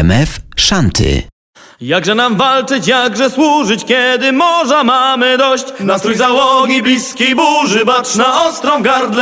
RMF Szanty. Jakże nam walczyć, jakże służyć, kiedy morza mamy dość? Nastrój załogi bliskiej burzy, bacz na ostrą gardle.